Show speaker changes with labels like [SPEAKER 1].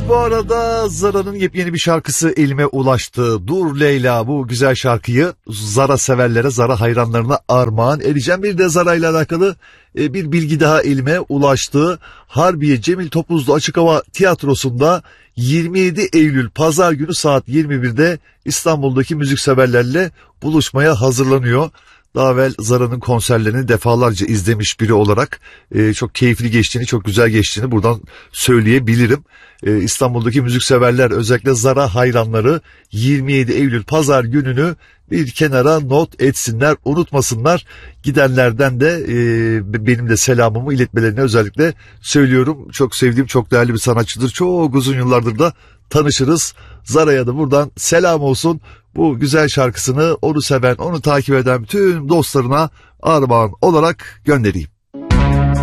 [SPEAKER 1] bu arada Zara'nın yepyeni bir şarkısı elime ulaştı. Dur Leyla, bu güzel şarkıyı Zara severlere, Zara hayranlarına armağan edeceğim. Bir de Zara ile alakalı bir bilgi daha elime ulaştı. Harbiye Cemil Topuzlu Açık Hava Tiyatrosu'nda 27 Eylül Pazar günü saat 21'de İstanbul'daki müzikseverlerle buluşmaya hazırlanıyor. Daha evvel Zara'nın konserlerini defalarca izlemiş biri olarak çok keyifli geçtiğini, çok güzel geçtiğini buradan söyleyebilirim. İstanbul'daki müzikseverler, özellikle Zara hayranları 27 Eylül Pazar gününü bir kenara not etsinler, unutmasınlar. Gidenlerden de benim de selamımı iletmelerini özellikle söylüyorum. Çok sevdiğim, çok değerli bir sanatçıdır. Çok uzun yıllardır da tanışırız. Zara'ya da buradan selam olsun. Bu güzel şarkısını onu seven, onu takip eden tüm dostlarına armağan olarak göndereyim.